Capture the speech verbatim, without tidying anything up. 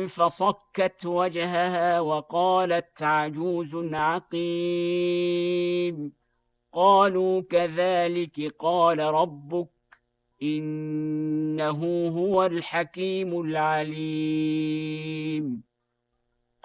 فصكت وجهها وقالت عجوز عقيم. قالوا كذلك قال ربك إنه هو الحكيم العليم.